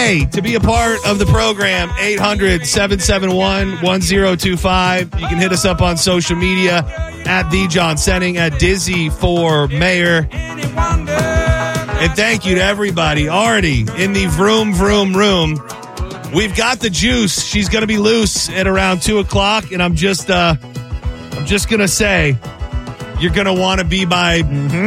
Hey, to be a part of the program, 800-771-1025. You can hit us up on social media at The John Senning, at Dizzy for Mayor. And thank you to everybody already in the vroom, vroom room. We've got the juice. She's going to be loose at around 2 o'clock, and I'm just going to say you're going to want to be by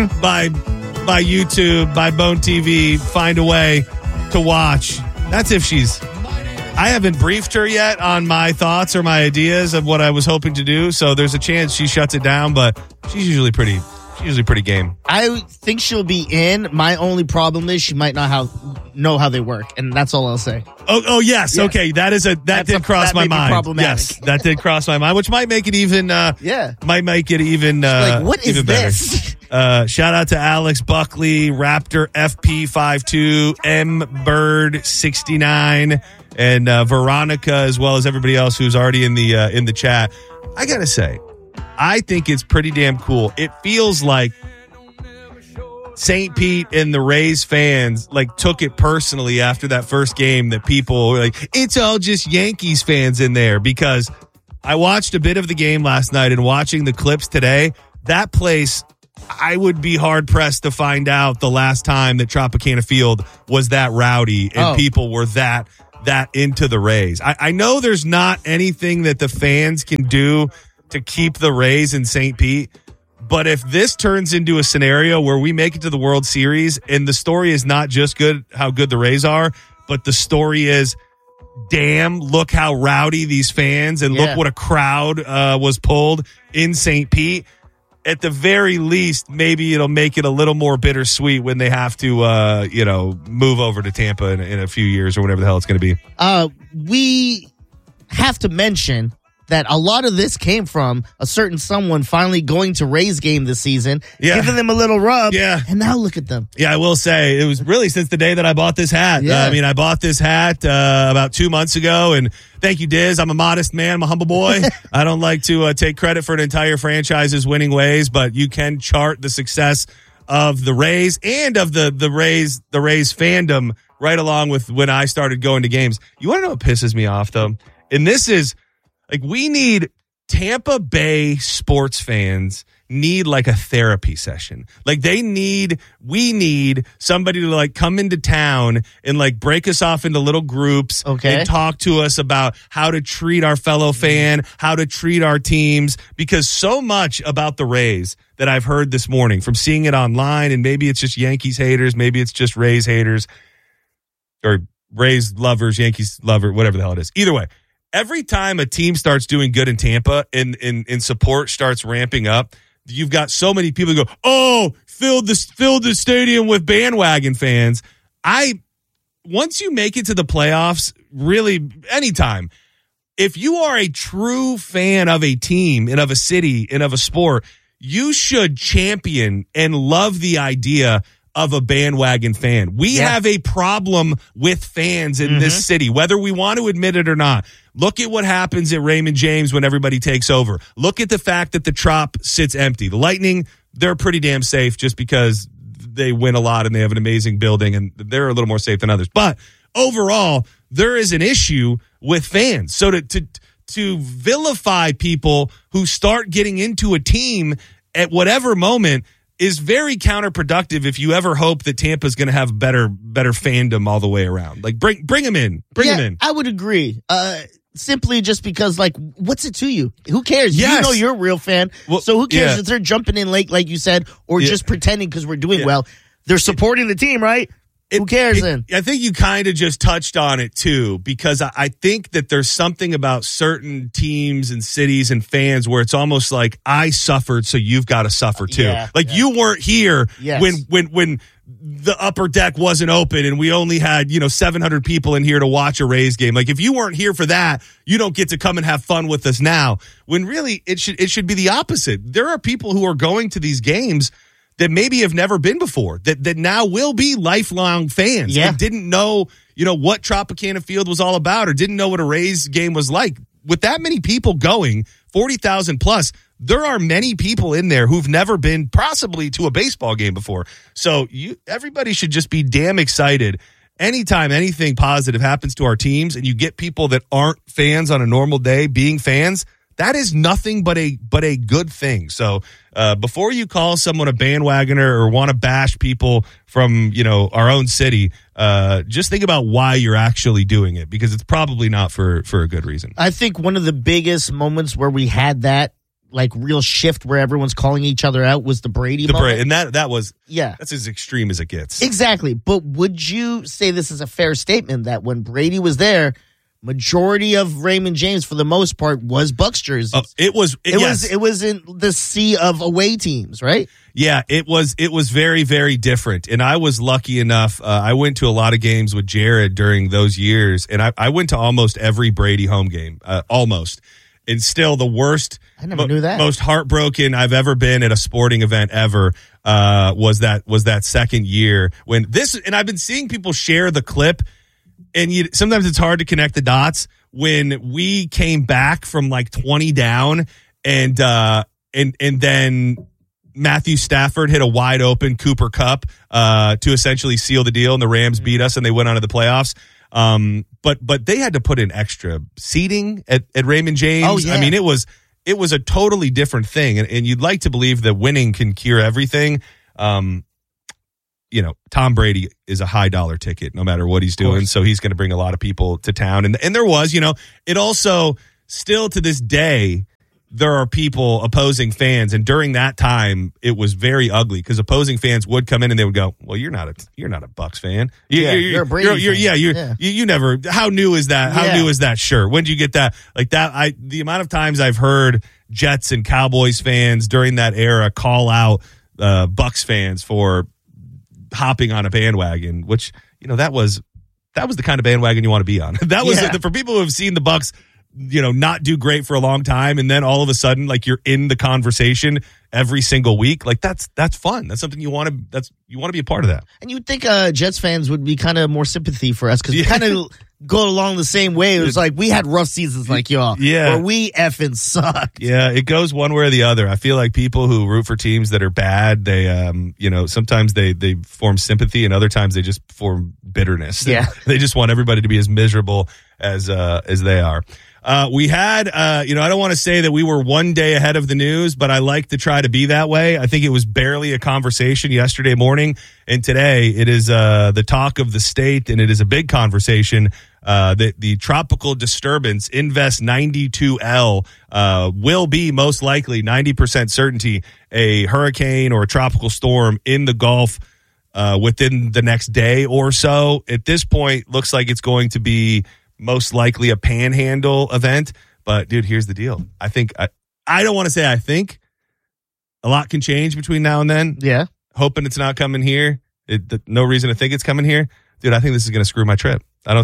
YouTube, by Bone TV, find a way to watch. That's if I haven't briefed her yet on my thoughts or my ideas of what I was hoping to do, so there's a chance she shuts it down, but she's usually pretty game. I think she'll be in. My only problem is she might not know how they work, and that's all I'll say. Oh yes. Yeah. Okay, that did cross my mind. Yes, that did cross my mind, which might make it even like, what is this? Shout out to Alex Buckley, Raptor FP52, M Bird 69, and Veronica, as well as everybody else who's already in the chat. I gotta say, I think it's pretty damn cool. It feels like St. Pete and the Rays fans took it personally after that first game, that people were like, it's all just Yankees fans in there, because I watched a bit of the game last night, and watching the clips today, that place, I would be hard pressed to find out the last time that Tropicana Field was that rowdy and people were that into the Rays. I know there's not anything that the fans can do to keep the Rays in St. Pete, but if this turns into a scenario where we make it to the World Series and the story is not just how good the Rays are, but the story is, damn, look how rowdy these fans, and look what a crowd was pulled in St. Pete. At the very least, maybe it'll make it a little more bittersweet when they have to, move over to Tampa in a few years or whatever the hell it's going to be. We have to mention that a lot of this came from a certain someone finally going to Rays game this season, giving them a little rub, and now look at them. Yeah, I will say, it was really since the day that I bought this hat. I bought this hat about 2 months ago, and thank you, Diz. I'm a modest man. I'm a humble boy. I don't like to take credit for an entire franchise's winning ways, but you can chart the success of the Rays and of the Rays fandom right along with when I started going to games. You want to know what pisses me off, though? And this is, we need Tampa Bay sports fans need a therapy session. We need somebody to come into town and break us off into little groups and talk to us about how to treat our fellow fan, how to treat our teams, because so much about the Rays that I've heard this morning from seeing it online, and maybe it's just Yankees haters, maybe it's just Rays haters, or Rays lovers, Yankees lover, whatever the hell it is. Either way, every time a team starts doing good in Tampa and support starts ramping up, you've got so many people who go, filled the stadium with bandwagon fans. Once you make it to the playoffs, really anytime, if you are a true fan of a team and of a city and of a sport, you should champion and love the idea of a bandwagon fan. We have a problem with fans in this city, whether we want to admit it or not. Look at what happens at Raymond James when everybody takes over. Look at the fact that the Trop sits empty. The Lightning, they're pretty damn safe just because they win a lot and they have an amazing building and they're a little more safe than others. But overall, there is an issue with fans. So to vilify people who start getting into a team at whatever moment is very counterproductive if you ever hope that Tampa's going to have better fandom all the way around. Bring them in. Bring them in. I would agree. Simply just because, what's it to you? Who cares? Yes. You know you're a real fan. Well, so who cares if they're jumping in late, like you said, or just pretending because we're doing well? They're supporting the team, right? Who cares then? I think you kind of just touched on it, too, because I think that there's something about certain teams and cities and fans where it's almost like I suffered, so you've got to suffer, too. You weren't here when the upper deck wasn't open and we only had, 700 people in here to watch a Rays game. If you weren't here for that, you don't get to come and have fun with us now. When really it should be the opposite. There are people who are going to these games that maybe have never been before, that now will be lifelong fans that didn't know, what Tropicana Field was all about or didn't know what a Rays game was like. With that many people going, 40,000 plus, there are many people in there who've never been possibly to a baseball game before. So everybody should just be damn excited anytime anything positive happens to our teams and you get people that aren't fans on a normal day being fans, that is nothing but a good thing. So before you call someone a bandwagoner or want to bash people from, our own city, just think about why you're actually doing it, because it's probably not for a good reason. I think one of the biggest moments where we had that real shift where everyone's calling each other out was the Brady moment. And that's as extreme as it gets. Exactly. But would you say this is a fair statement that when Brady was there, majority of Raymond James, for the most part, was Bucs jerseys? It was in the sea of away teams, right? Yeah, it was very, very different. And I was lucky enough. I went to a lot of games with Jared during those years, and I went to almost every Brady home game, almost. And still the worst, I never knew that. Most heartbroken I've ever been at a sporting event ever was that second year when this. And I've been seeing people share the clip, and sometimes it's hard to connect the dots. When we came back from 20 down, and then Matthew Stafford hit a wide open Cooper Kupp to essentially seal the deal, and the Rams beat us, and they went on to the playoffs. But they had to put in extra seating at Raymond James. Oh, yeah. I mean, it was a totally different thing. And you'd like to believe that winning can cure everything. Tom Brady is a high dollar ticket no matter what he's doing. So he's going to bring a lot of people to town. And there was, it also still to this day, there are people opposing fans, and during that time it was very ugly because opposing fans would come in and they would go, "Well, you're not a Bucs fan. You're a Brady fan. You never. How new is that? How new is that shirt? When did you get that? Like that? The amount of times I've heard Jets and Cowboys fans during that era call out Bucs fans for hopping on a bandwagon, which that was the kind of bandwagon you want to be on. That was for people who have seen the Bucs not do great for a long time, and then all of a sudden, you're in the conversation every single week. That's fun. That's something you want to be a part of that. And you'd think Jets fans would be kind of more sympathy for us because we kind of go along the same way. It was we had rough seasons like y'all. Yeah. Where we effing sucked. Yeah, it goes one way or the other. I feel like people who root for teams that are bad, they sometimes they form sympathy, and other times they just form bitterness. Yeah. They just want everybody to be as miserable as they are. We had, I don't want to say that we were one day ahead of the news, but I like to try to be that way. I think it was barely a conversation yesterday morning, and today it is the talk of the state, and it is a big conversation. The tropical disturbance, Invest 92L, will be most likely 90% certainty a hurricane or a tropical storm in the Gulf within the next day or so. At this point, looks like it's going to be most likely a panhandle event. But, dude, here's the deal. I think I don't want to say I think. A lot can change between now and then. Yeah. Hoping it's not coming here. No reason to think it's coming here. Dude, I think this is going to screw my trip.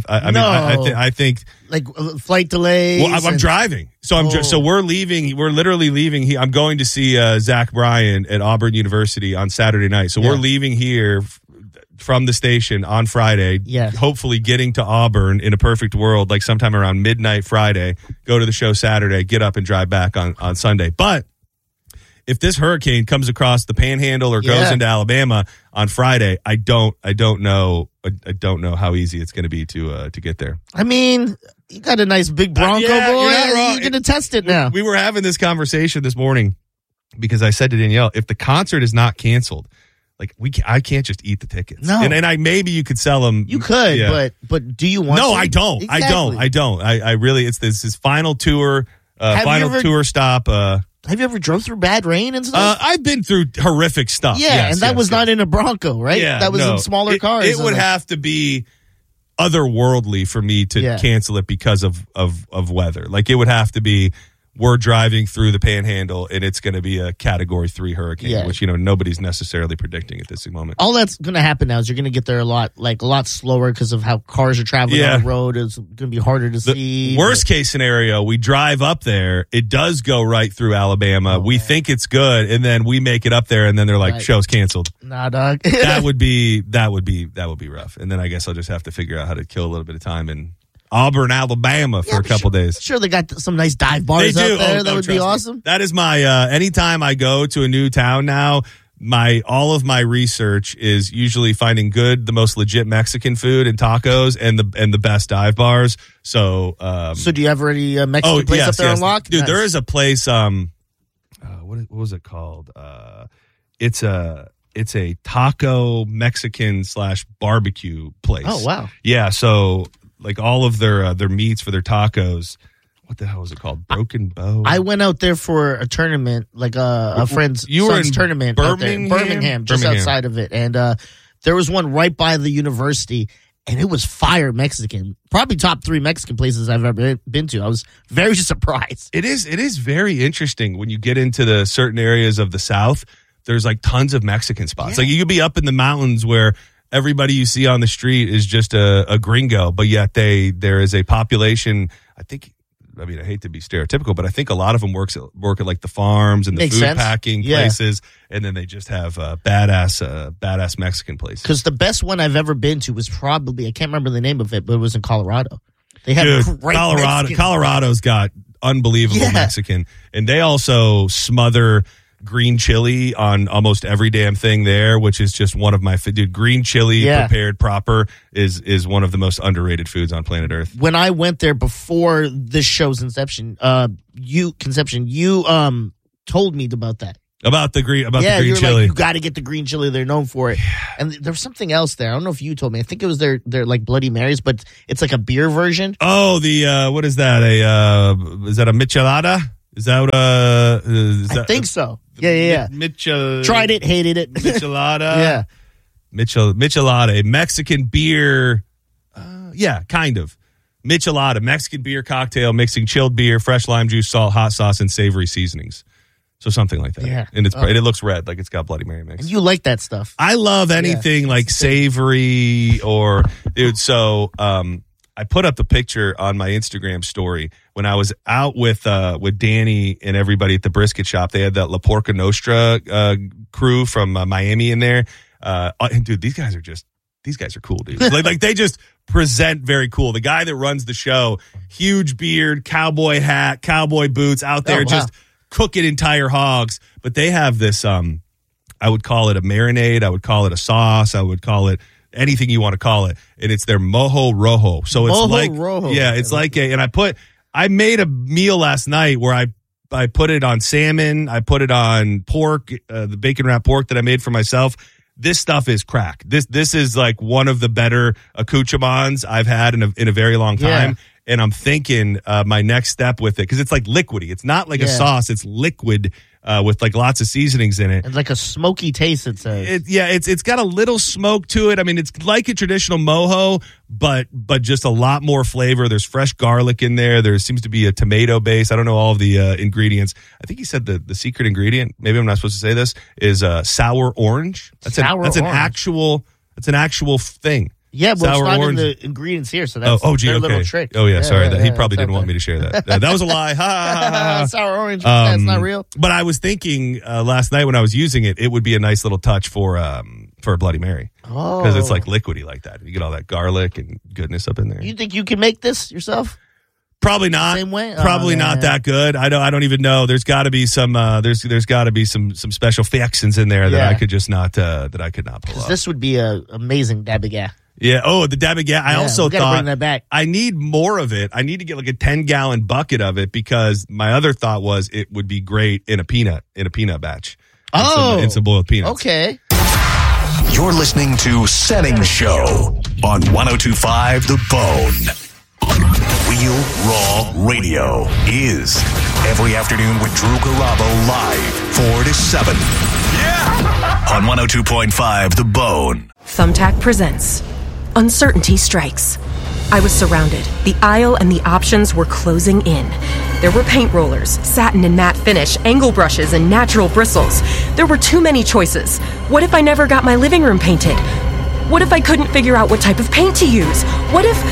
I think flight delays. Well, I'm driving. So we're leaving. We're literally leaving. I'm going to see Zach Bryan at Auburn University on Saturday night. So we're leaving here from the station on Friday, hopefully getting to Auburn in a perfect world, sometime around midnight Friday, go to the show Saturday, get up and drive back on Sunday. But if this hurricane comes across the Panhandle or goes into Alabama on Friday, I don't know how easy it's going to be to get there. I mean, you got a nice big Bronco, boy. You're going to test it now. We were having this conversation this morning because I said to Danielle, if the concert is not canceled, I can't just eat the tickets. No. And maybe you could sell them. You could, but do you want to? No, I don't. Exactly. I don't. I really, it's his final tour, tour stop. Have you ever drove through bad rain and stuff? I've been through horrific stuff. Yeah, and that was not in a Bronco, right? Yeah, that was in smaller cars. It would have to be otherworldly for me to cancel it because of weather. It would have to be, we're driving through the Panhandle and it's going to be a Category 3 hurricane, which nobody's necessarily predicting at this moment. All that's going to happen now is you're going to get there a lot slower because of how cars are traveling on the road. It's going to be harder to see. Worst case scenario, we drive up there. It does go right through Alabama. We think it's good, and then we make it up there, and then they're like, "Show's canceled." Nah, dog. that would be rough. And then I guess I'll just have to figure out how to kill a little bit of time in Auburn, Alabama for a couple days. Sure, they got some nice dive bars out there. That would be awesome. That is my anytime I go to a new town now, all of my research is usually finding the most legit Mexican food and tacos and the best dive bars. So, so do you have already Mexican place up there on lock? Dude, there is a place. What was it called? It's a taco Mexican / barbecue place. Oh wow! Yeah, so like all of their meats for their tacos. What the hell was it called? Broken Bow. I went out there for a tournament, like a friend's son's tournament out there in Birmingham, just outside of it, and there was one right by the university, and it was fire Mexican. Probably top 3 Mexican places I've ever been to. I was very surprised. It is very interesting when you get into the certain areas of the South. There's like tons of Mexican spots. Like you could be up in the mountains where everybody you see on the street is just a gringo, but yet there is a population. I hate to be stereotypical, but I think a lot of them work at like the farms and the food packing places, and then they just have badass Mexican places. Because the best one I've ever been to was probably, I can't remember the name of it, but it was in Colorado. They have great Mexican. Colorado's got unbelievable Mexican, and they also smother green chili on almost every damn thing there, which is just one of my green chili prepared proper is one of the most underrated foods on planet Earth. When I went there before this show's inception, you told me about that. About the green chili. Like, you got to get the green chili. They're known for it. And there was something else there. I don't know if you told me. I think it was their like Bloody Marys, but it's like a beer version. Oh, what is that? Is that a michelada? Is that what I think so. Yeah. Tried it, hated it. Michelada. Yeah. Michelada, a Mexican beer. Kind of. Michelada, Mexican beer cocktail mixing chilled beer, fresh lime juice, salt, hot sauce, and savory seasonings. So something like that. Yeah. And it looks red, like it's got Bloody Mary mix. And you like that stuff. I love anything like savory or, dude, so I put up the picture on my Instagram story when I was out with Danny and everybody at the brisket shop. They had that La Porca Nostra crew from Miami in there. And dude, these guys are cool, dude. like they just present very cool. The guy that runs the show, huge beard, cowboy hat, cowboy boots, out there just cooking entire hogs. But they have this, I would call it a marinade. I would call it a sauce. I would call it anything you want to call it. And it's their Mojo Rojo. So it's I made a meal last night where I put it on salmon. I put it on pork, the bacon wrapped pork that I made for myself. This stuff is crack. This is like one of the better accoutrements I've had in a very long time. Yeah. And I'm thinking my next step with it, because it's like liquidy. It's not like a sauce. It's liquid with like lots of seasonings in it. It's like a smoky taste, it says. It's got a little smoke to it. I mean, it's like a traditional mojo, but just a lot more flavor. There's fresh garlic in there. There seems to be a tomato base. I don't know all of the ingredients. I think he said the secret ingredient, maybe I'm not supposed to say this, is sour orange. That's an actual thing. Yeah, but it's not in the ingredients here, so that's their little trick. Oh, yeah, sorry. He probably didn't want me to share that. That was a lie. Sour orange, that's not real. But I was thinking last night when I was using it, it would be a nice little touch for a Bloody Mary. Oh. Because it's like liquidy like that. You get all that garlic and goodness up in there. You think you can make this yourself? Probably not. Same way? Probably not that good. I don't even know. There's got to be some. There's got to be some special fixins in there that I could just not I could not pull off. This would be an amazing dabiga. Yeah. Oh, the dabiga. I also thought bring that back. I need more of it. I need to get like a 10-gallon bucket of it, because my other thought was it would be great in a peanut batch. In some boiled peanuts. Okay. You're listening to Setting Show on 102.5 The Bone. Real Raw Radio is every afternoon with Drew Garabo live 4 to 7. Yeah! On 102.5 The Bone. Thumbtack presents Uncertainty Strikes. I was surrounded. The aisle and the options were closing in. There were paint rollers, satin and matte finish, angle brushes, and natural bristles. There were too many choices. What if I never got my living room painted? What if I couldn't figure out what type of paint to use? What if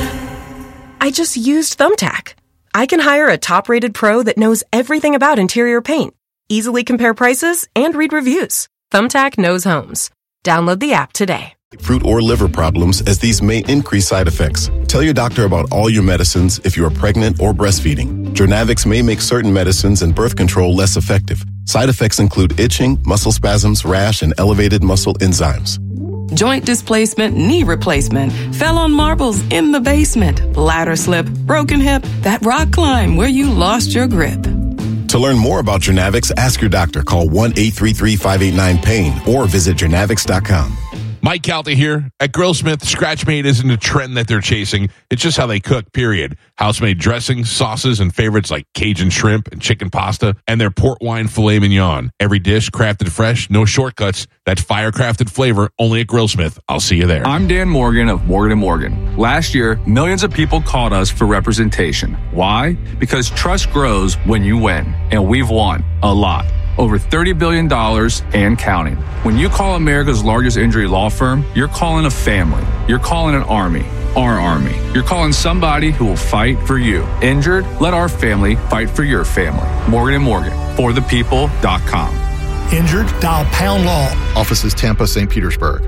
I just used Thumbtack? I can hire a top-rated pro that knows everything about interior paint, easily compare prices, and read reviews. Thumbtack knows homes. Download the app today. Fruit or liver problems, as these may increase side effects. Tell your doctor about all your medicines if you are pregnant or breastfeeding. Jurnavix may make certain medicines and birth control less effective. Side effects include itching, muscle spasms, rash, and elevated muscle enzymes. Joint displacement, knee replacement, fell on marbles in the basement, ladder slip, broken hip, that rock climb where you lost your grip. To learn more about Journavx, ask your doctor. Call 1-833-589-PAIN or visit Journavx.com. Mike Calta here. At Grillsmith, Scratch-Made isn't a trend that they're chasing. It's just how they cook, period. House-made dressings, sauces, and favorites like Cajun shrimp and chicken pasta, and their port wine filet mignon. Every dish crafted fresh, no shortcuts. That fire-crafted flavor only at Grillsmith. I'll see you there. I'm Dan Morgan of Morgan & Morgan. Last year, millions of people called us for representation. Why? Because trust grows when you win, and we've won a lot. Over $30 billion and counting. When you call America's largest injury law firm, you're calling a family. You're calling an army. Our army. You're calling somebody who will fight for you. Injured? Let our family fight for your family. Morgan & Morgan. ForThePeople.com. Injured? Dial Pound Law. Offices Tampa, St. Petersburg.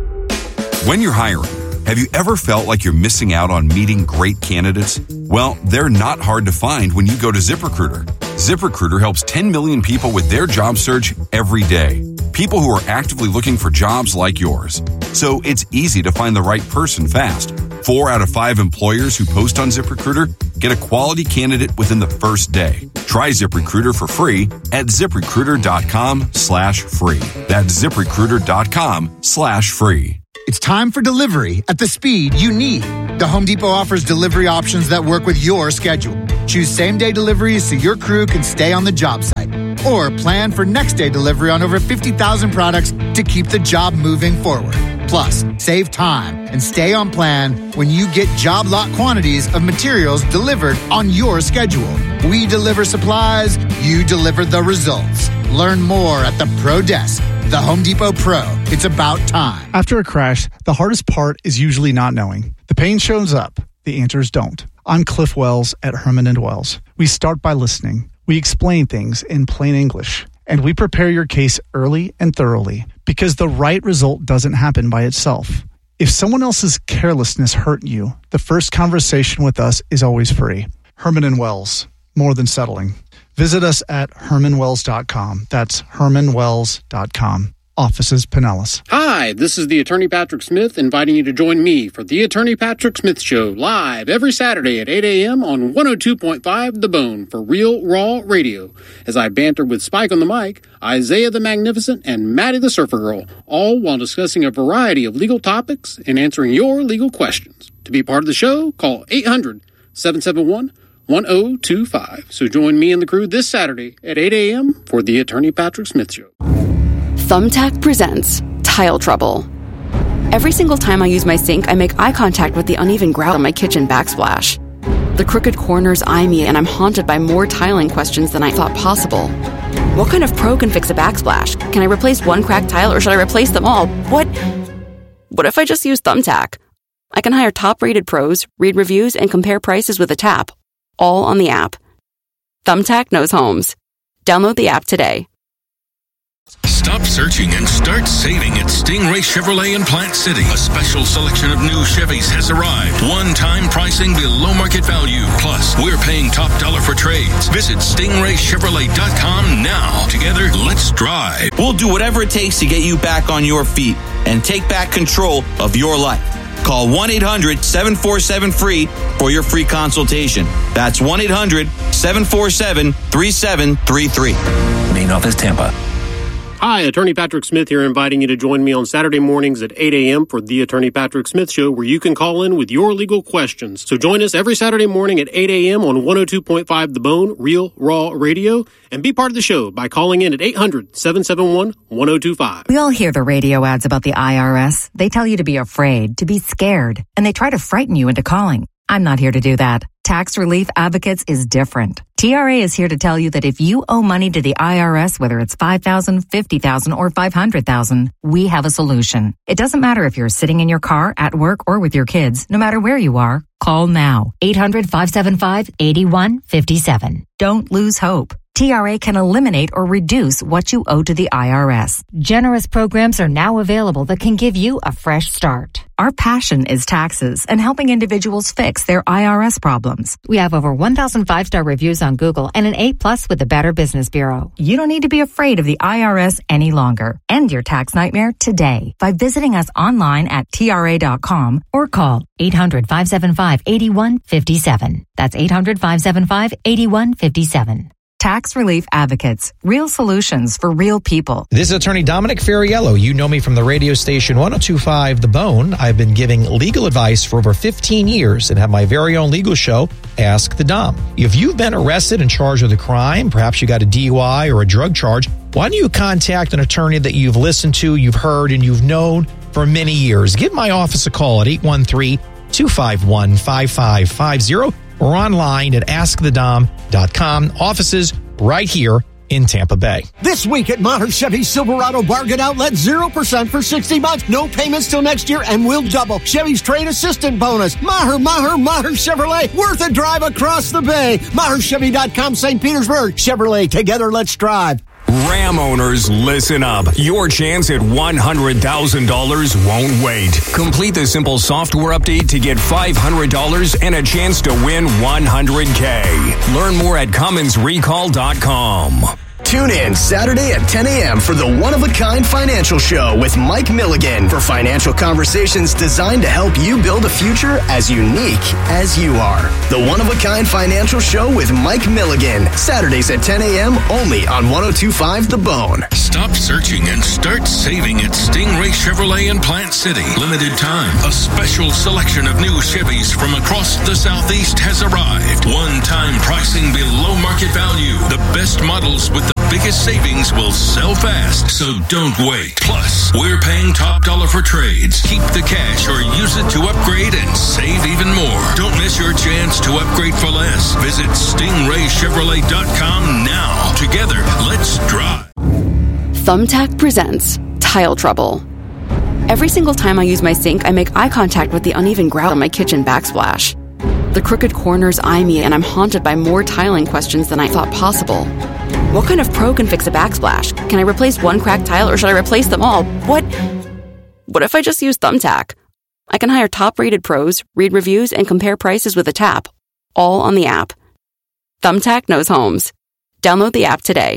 When you're hiring, have you ever felt like you're missing out on meeting great candidates? Well, they're not hard to find when you go to ZipRecruiter. ZipRecruiter helps 10 million people with their job search every day. People who are actively looking for jobs like yours. So it's easy to find the right person fast. 4 out of 5 employers who post on ZipRecruiter get a quality candidate within the first day. Try ZipRecruiter for free at ZipRecruiter.com/free. That's ZipRecruiter.com/free. It's time for delivery at the speed you need. The Home Depot offers delivery options that work with your schedule. Choose same-day deliveries so your crew can stay on the job site. Or plan for next-day delivery on over 50,000 products to keep the job moving forward. Plus, save time and stay on plan when you get job lot quantities of materials delivered on your schedule. We deliver supplies, you deliver the results. Learn more at the Pro Desk. The Home Depot Pro. It's about time. After a crash, the hardest part is usually not knowing. The pain shows up. The answers don't. I'm Cliff Wells at Herman & Wells. We start by listening. We explain things in plain English. And we prepare your case early and thoroughly because the right result doesn't happen by itself. If someone else's carelessness hurt you, the first conversation with us is always free. Herman & Wells. More than settling. Visit us at HermanWells.com. That's HermanWells.com. Offices Pinellas. Hi, this is the Attorney Patrick Smith inviting you to join me for the Attorney Patrick Smith Show live every Saturday at 8 a.m. on 102.5 The Bone for Real Raw Radio as I banter with Spike on the mic, Isaiah the Magnificent, and Maddie the Surfer Girl, all while discussing a variety of legal topics and answering your legal questions. To be part of the show, call 800-771-1025. So join me and the crew this Saturday at 8 a.m. for the Attorney Patrick Smith Show. Thumbtack presents Tile Trouble. Every single time I use my sink, I make eye contact with the uneven grout on my kitchen backsplash. The crooked corners eye me, and I'm haunted by more tiling questions than I thought possible. What kind of pro can fix a backsplash? Can I replace one cracked tile, or should I replace them all? What if I just use Thumbtack? I can hire top-rated pros, read reviews, and compare prices with a tap, all on the app. Thumbtack knows homes. Download the app today. Stop searching and start saving at Stingray Chevrolet in Plant City. A special selection of new Chevys has arrived. One-time pricing below market value. Plus, we're paying top dollar for trades. Visit StingrayChevrolet.com now. Together, let's drive. We'll do whatever it takes to get you back on your feet and take back control of your life. Call 1-800-747-FREE for your free consultation. That's 1-800-747-3733. Main office, Tampa. Hi, Attorney Patrick Smith here, inviting you to join me on Saturday mornings at 8 a.m. for the Attorney Patrick Smith Show, where you can call in with your legal questions. So join us every Saturday morning at 8 a.m. on 102.5 The Bone, Real Raw Radio, and be part of the show by calling in at 800-771-1025. We all hear the radio ads about the IRS. They tell you to be afraid, to be scared, and they try to frighten you into calling. I'm not here to do that. Tax Relief Advocates is different. TRA is here to tell you that if you owe money to the IRS, whether it's $5,000, $50,000, or $500,000, we have a solution. It doesn't matter if you're sitting in your car, at work, or with your kids. No matter where you are, call now. 800-575-8157. Don't lose hope. TRA can eliminate or reduce what you owe to the IRS. Generous programs are now available that can give you a fresh start. Our passion is taxes and helping individuals fix their IRS problems. We have over 1,000 5-star reviews on Google and an A+ with the Better Business Bureau. You don't need to be afraid of the IRS any longer. End your tax nightmare today by visiting us online at TRA.com or call 800-575-8157. That's 800-575-8157. Tax Relief Advocates. Real solutions for real people. This is Attorney Dominic Ferriello. You know me from the radio station 102.5 The Bone. I've been giving legal advice for over 15 years and have my very own legal show, Ask the Dom. If you've been arrested and charged with a crime, perhaps you got a DUI or a drug charge, why don't you contact an attorney that you've listened to, you've heard, and you've known for many years? Give my office a call at 813-251-5550. or online at askthedom.com. Offices right here in Tampa Bay. This week at Maher Chevy Silverado Bargain Outlet, 0% for 60 months. No payments till next year, and we'll double Chevy's trade assistant bonus. Maher Chevrolet, worth a drive across the bay. MaherChevy.com, St. Petersburg. Chevrolet, together let's drive. Ram owners, listen up. Your chance at $100,000 won't wait. Complete the simple software update to get $500 and a chance to win $100K. Learn more at CummonsRecall.com. Tune in Saturday at 10 a.m. for the One-of-a-Kind Financial Show with Mike Milligan for financial conversations designed to help you build a future as unique as you are. The One-of-a-Kind Financial Show with Mike Milligan. Saturdays at 10 a.m. only on 102.5 The Bone. Stop searching and start saving at Stingray Chevrolet in Plant City. Limited time. A special selection of new Chevys from across the Southeast has arrived. One-time pricing below market value. The best models with the biggest savings will sell fast, so don't wait. Plus, we're paying top dollar for trades. Keep the cash or use it to upgrade and save even more. Don't miss your chance to upgrade for less. Visit StingrayChevrolet.com now. Together, let's drive. Thumbtack presents Tile Trouble. Every single time I use my sink, I make eye contact with the uneven grout on my kitchen backsplash. The crooked corners eye me, and I'm haunted by more tiling questions than I thought possible. What kind of pro can fix a backsplash? Can I replace one cracked tile, or should I replace them all? What if I just use Thumbtack? I can hire top-rated pros, read reviews, and compare prices with a tap, all on the app. Thumbtack knows homes. Download the app today.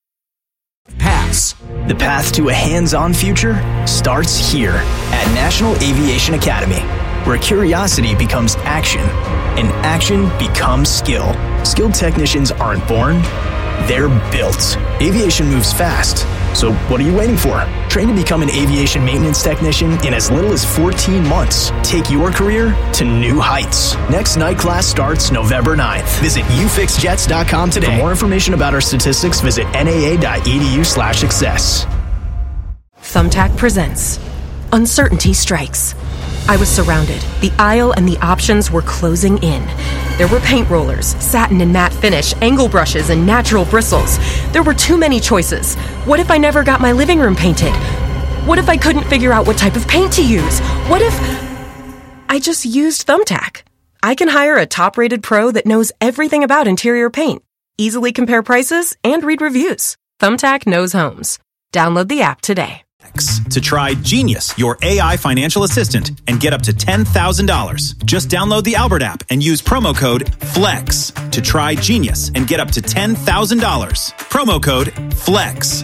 PASS. The path to a hands-on future starts here at National Aviation Academy, where curiosity becomes action and action becomes skill. Skilled technicians aren't born, they're built. Aviation moves fast, so what are you waiting for? Train to become an aviation maintenance technician in as little as 14 months. Take your career to new heights. Next night class starts November 9th. Visit ufixjets.com today. For more information about our statistics, visit naa.edu/success. Thumbtack presents Uncertainty Strikes. I was surrounded. The aisle and the options were closing in. There were paint rollers, satin and matte finish, angle brushes, and natural bristles. There were too many choices. What if I never got my living room painted? What if I couldn't figure out what type of paint to use? What if I just used Thumbtack? I can hire a top-rated pro that knows everything about interior paint, easily compare prices, and read reviews. Thumbtack knows homes. Download the app today. To try Genius, your AI financial assistant, and get up to $10,000. Just download the Albert app and use promo code FLEX to try Genius and get up to $10,000. Promo code FLEX.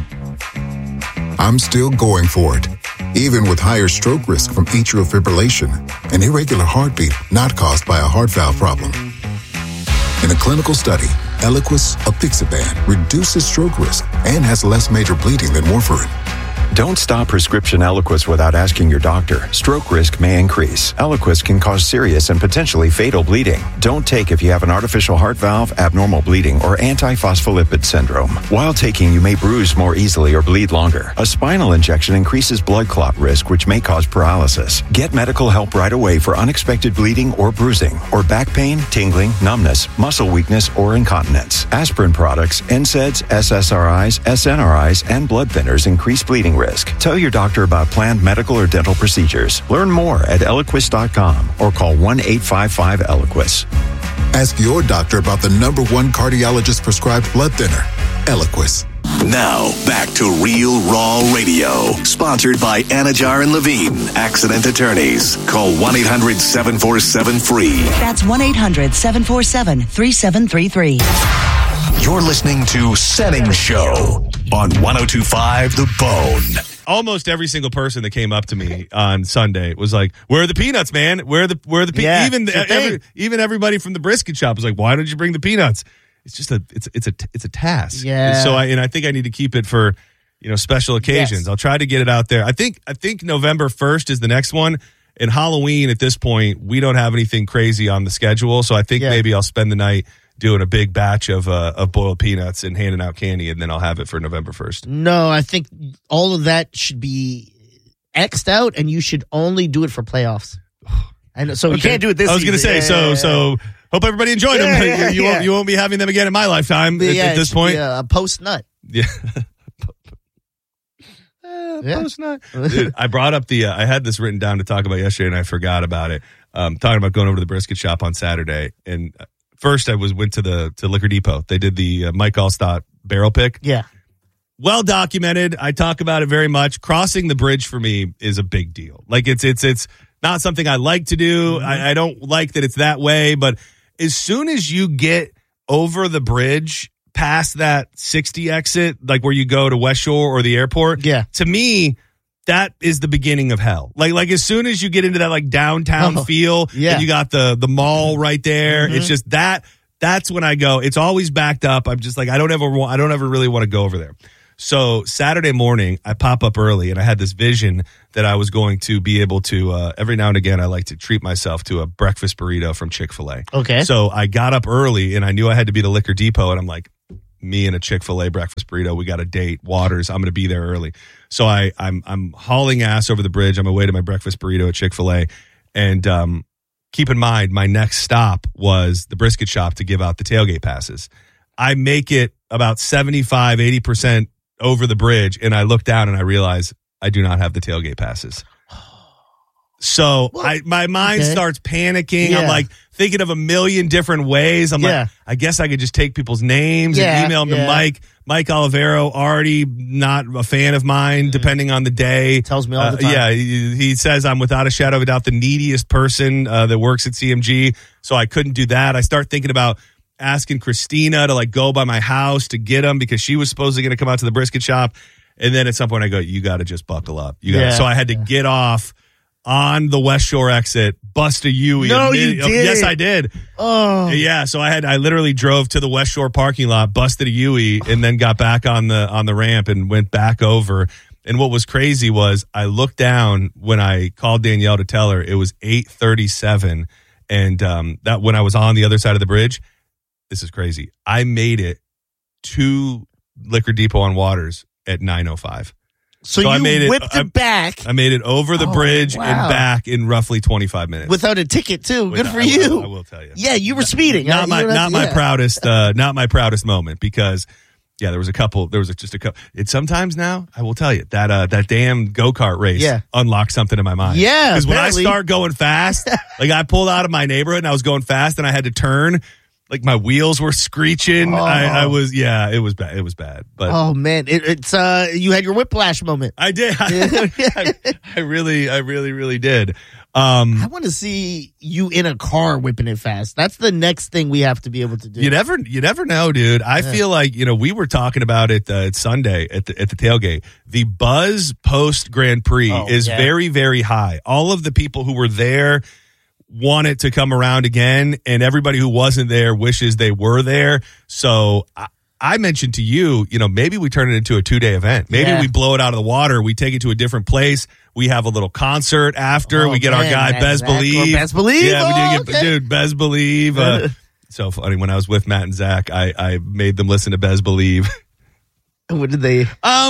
I'm still going for it, even with higher stroke risk from atrial fibrillation, an irregular heartbeat not caused by a heart valve problem. In a clinical study, Eliquis apixaban reduces stroke risk and has less major bleeding than warfarin. Don't stop prescription Eliquis without asking your doctor. Stroke risk may increase. Eliquis can cause serious and potentially fatal bleeding. Don't take if you have an artificial heart valve, abnormal bleeding, or antiphospholipid syndrome. While taking, you may bruise more easily or bleed longer. A spinal injection increases blood clot risk, which may cause paralysis. Get medical help right away for unexpected bleeding or bruising, or back pain, tingling, numbness, muscle weakness, or incontinence. Aspirin products, NSAIDs, SSRIs, SNRIs, and blood thinners increase bleeding risk. Tell your doctor about planned medical or dental procedures. Learn more at Eliquis.com or call 1-855-ELIQUIS. Ask your doctor about the #1 cardiologist prescribed blood thinner, Eliquis. Now, back to Real Raw Radio. Sponsored by Anajar and Levine, accident attorneys. Call 1-800-747-FREE. That's 1-800-747-3733. You're listening to Setting Show on 102.5 The Bone. Almost every single person that came up to me on Sunday was like, "Where are the peanuts, man? Where are the peanuts?" Yeah, even everybody from the brisket shop was like, "Why don't you bring the peanuts?" It's just it's a task. Yeah. So I think I need to keep it for special occasions. Yes. I'll try to get it out there. I think November 1st is the next one, and Halloween at this point we don't have anything crazy on the schedule. So I think maybe I'll spend the night doing a big batch of boiled peanuts and handing out candy, and then I'll have it for November 1st. No, I think all of that should be X'd out, and you should only do it for playoffs. I know, so you can't do it this season. I was going to say, so hope everybody enjoyed them. You won't be having them again in my lifetime at this point. Yeah, a post-nut. Yeah. Post-nut. Dude, I brought up I had this written down to talk about yesterday, and I forgot about it. Talking about going over to the brisket shop on Saturday, and first I went to Liquor Depot. They did the Mike Allstott barrel pick. Yeah. Well documented. I talk about it very much. Crossing the bridge for me is a big deal. Like it's not something I like to do. Mm-hmm. I don't like that it's that way, but as soon as you get over the bridge past that 60 exit, like where you go to West Shore or the airport, to me, that is the beginning of hell. Like as soon as you get into that like downtown feel, and you got the mall right there, it's just that's when I go. It's always backed up. I'm just like I don't ever really want to go over there. So Saturday morning, I pop up early, and I had this vision that I was going to be able to every now and again. I like to treat myself to a breakfast burrito from Chick-fil-A. Okay. So I got up early, and I knew I had to be to Liquor Depot, and I'm like, me and a Chick-fil-A breakfast burrito. We got a date, Waters. I'm going to be there early. So I'm hauling ass over the bridge on my way to my breakfast burrito at Chick-fil-A. And keep in mind, my next stop was the brisket shop to give out the tailgate passes. I make it about 75, 80% over the bridge, and I look down and I realize I do not have the tailgate passes. So my mind starts panicking. Yeah. I'm like thinking of a million different ways. I'm like, I guess I could just take people's names and email them to Mike. Mike Olivero, already not a fan of mine, depending on the day. Tells me all the time. Yeah, he says I'm without a shadow of a doubt the neediest person that works at CMG. So I couldn't do that. I start thinking about asking Christina to like go by my house to get them because she was supposedly going to come out to the brisket shop. And then at some point I go, you got to just buckle up. So I had to get off on the West Shore exit, bust a Yui. No, you did. Yes, I did. Oh, yeah. So I literally drove to the West Shore parking lot, busted a Yui, and then got back on the ramp and went back over. And what was crazy was I looked down when I called Danielle to tell her it was 8:37, and that when I was on the other side of the bridge, this is crazy. I made it to Liquor Depot on Waters at 9:05. So I made whipped it back. I made it over the bridge and back in roughly 25 minutes. Without a ticket, too. Good for you. I will tell you. Yeah, you were speeding. Not my proudest moment because, there was just a couple. It's sometimes now, I will tell you, that damn go-kart race unlocked something in my mind. Yeah, because when I start going fast, like I pulled out of my neighborhood and I was going fast and I had to turn. Like my wheels were screeching. I was, it was bad. It was bad. But oh man, it's you had your whiplash moment. I did. I really did. I want to see you in a car whipping it fast. That's the next thing we have to be able to do. You never know, dude. I feel like we were talking about it Sunday at the tailgate. The buzz post Grand Prix is very, very high. All of the people who were there want it to come around again, and everybody who wasn't there wishes they were there. So I mentioned to you, maybe we turn it into a 2-day event. Maybe we blow it out of the water. We take it to a different place. We have a little concert after. We get our guy Bez Believe. Bez Believe. Yeah, we do get dude Bez Believe. So funny. When I was with Matt and Zach, I made them listen to Bez Believe. What did they?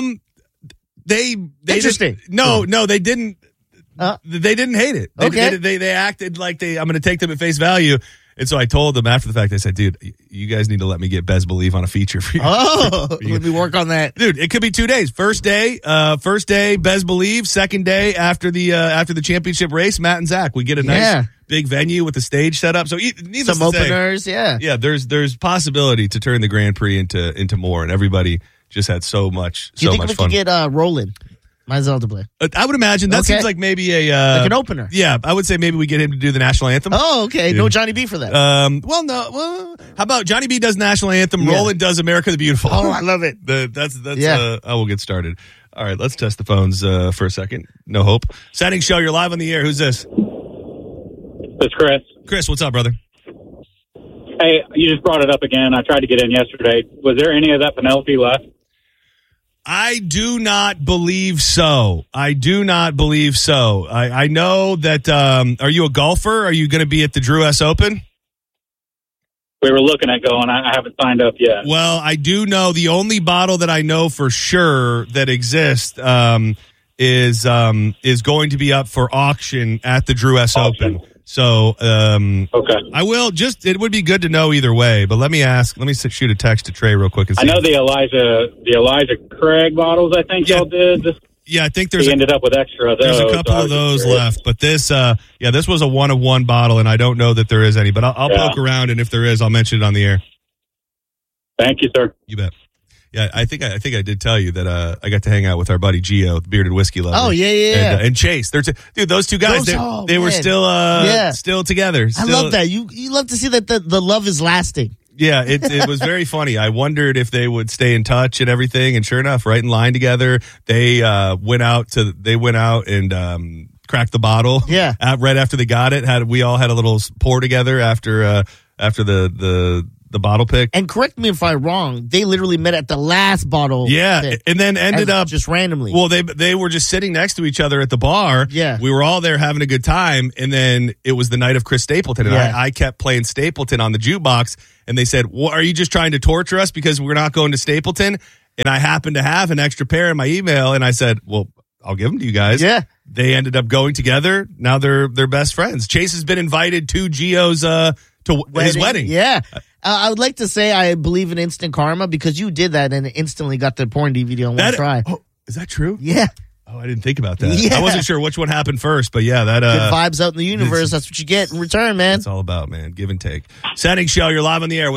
They interesting. No, they didn't. They didn't hate it. They acted like I'm going to take them at face value. And so I told them after the fact, I said, dude, you guys need to let me get Bez Believe on a feature for you. Oh, let me work on that. Dude, it could be 2 days. First day, Bez Believe. Second day after the championship race, Matt and Zach. We get a nice big venue with the stage set up. So needless some to say, openers, yeah. There's possibility to turn the Grand Prix into more, and everybody just had so much fun. Do you think we could get Roland Maisel to play? I would imagine that seems like maybe like an opener. Yeah, I would say maybe we get him to do the national anthem. Oh, okay. No Johnny B for that. Well, how about Johnny B does national anthem? Roland does America the Beautiful. Oh, I love it. That's I will get started. All right, let's test the phones for a second. No hope. Setting show. You're live on the air. Who's this? It's Chris. Chris, what's up, brother? Hey, you just brought it up again. I tried to get in yesterday. Was there any of that Penelope left? I do not believe so. I know that. Are you a golfer? Are you going to be at the Drew S. Open? We were looking at going. I haven't signed up yet. Well, I do know the only bottle that I know for sure that exists is going to be up for auction at the Drew S. Open. So, okay. I will it would be good to know either way, but let me shoot a text to Trey real quick. And see. I know the Elijah Craig bottles, I think y'all did. I think he ended up with extra of those. There's a couple of those left, but this was a 1-of-1 bottle, and I don't know that there is any, but I'll poke around, and if there is, I'll mention it on the air. Thank you, sir. You bet. Yeah, I think I did tell you that I got to hang out with our buddy Gio, the bearded whiskey lover. Oh yeah. And Chase. Dude, those two guys, they were still together. I love that. You love to see that the love is lasting. Yeah, it was very funny. I wondered if they would stay in touch and everything, and sure enough, right in line together, they went out and cracked the bottle. Yeah, right after they got it, we all had a little pour together after the bottle pick. And correct me if I'm wrong, they literally met at the last bottle. Yeah, pick, and then ended up just randomly. Well, they were just sitting next to each other at the bar. Yeah, we were all there having a good time, and then it was the night of Chris Stapleton, and I kept playing Stapleton on the jukebox, and they said, "Well, are you just trying to torture us because we're not going to Stapleton?" And I happened to have an extra pair in my email, and I said, "Well, I'll give them to you guys." Yeah. They ended up going together. Now they're best friends. Chase has been invited to Gio's his wedding. Yeah. I would like to say I believe in instant karma because you did that and instantly got the porn DVD on one try. Oh, is that true? Yeah. Oh, I didn't think about that. Yeah. I wasn't sure which one happened first, but yeah, that good vibes out in the universe. That's what you get in return, man. It's all about, man. Give and take. Setting show. You're live on the air.